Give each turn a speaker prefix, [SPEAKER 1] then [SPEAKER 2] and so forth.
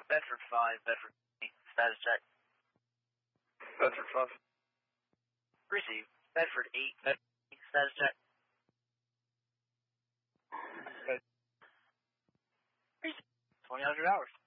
[SPEAKER 1] Bedford 5, Bedford 8, status check.
[SPEAKER 2] Bedford 5.
[SPEAKER 1] Receive. Bedford 8, Bedford 8, status check. Receive. 2000 hours.